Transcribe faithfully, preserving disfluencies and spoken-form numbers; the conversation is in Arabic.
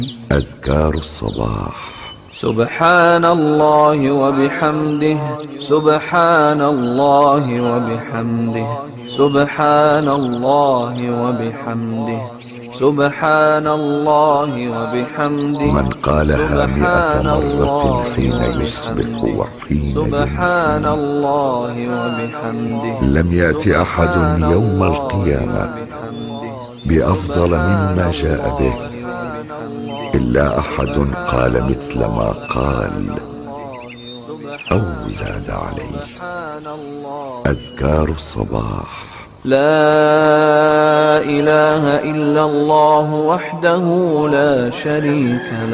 أذكار الصباح. سبحان الله وبحمده، سبحان الله وبحمده، سبحان الله وبحمده، سبحان الله وبحمده. من قالها مئة مرة حين يصبح وحين سبحان يمسي الله وبحمده. لم يأت أحد يوم القيامة بأفضل مما جاء به إلا أحد قال مثل ما قال أو زاد عليه. أذكار الصباح. لا إله إلا الله وحده لا شريك له